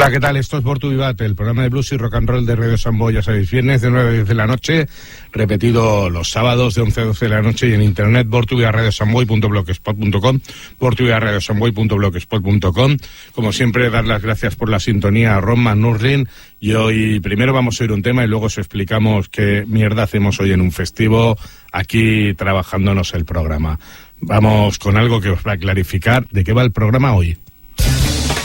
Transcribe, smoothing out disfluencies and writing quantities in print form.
Hola, ¿qué tal? Esto es Bortu Vivat, el programa de blues y rock and roll de Radio Samboy. Ya sabéis, viernes de 9 a 10 de la noche, repetido los sábados de 11 a 12 de la noche y en internet, bortuvivarradiosamboy.blogspot.com, bortuvivarradiosamboy.blogspot.com. Como siempre, dar las gracias por la sintonía a Ron Nurrin. Y hoy primero vamos a oír un tema y luego os explicamos qué mierda hacemos hoy en un festivo aquí trabajándonos el programa. Vamos con algo que os va a clarificar de qué va el programa hoy.